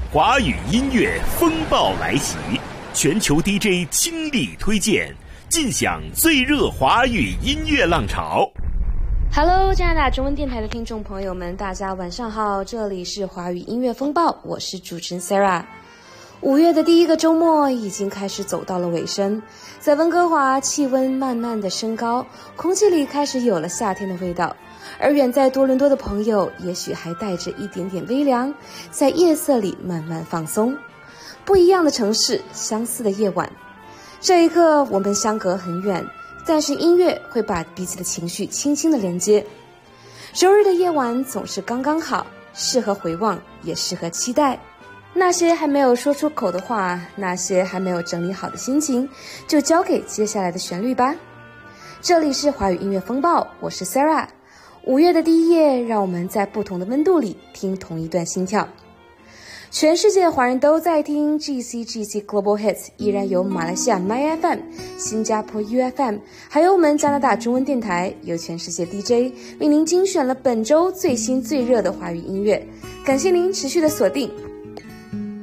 华语音乐风暴来袭，全球 DJ 倾力推荐，尽享最热华语音乐浪潮。 Hello， 加拿大中文电台的听众朋友们，大家晚上好，这里是华语音乐风暴，我是主持人 Sarah。5月的第一个周末已经开始走到了尾声，在温哥华气温慢慢的升高，空气里开始有了夏天的味道，而远在多伦多的朋友也许还带着一点点微凉，在夜色里慢慢放松。不一样的城市，相似的夜晚，这一刻我们相隔很远，但是音乐会把彼此的情绪轻轻的连接。周日的夜晚总是刚刚好，适合回望，也适合期待。那些还没有说出口的话，那些还没有整理好的心情，就交给接下来的旋律吧。这里是华语音乐风暴，我是 Sarah。5月的第一夜，让我们在不同的温度里听同一段心跳。全世界华人都在听 GC Global Hits， 依然有马来西亚 MyFM、 新加坡 UFM， 还有我们加拿大中文电台，有全世界 DJ 为您精选了本周最新最热的华语音乐。感谢您持续的锁定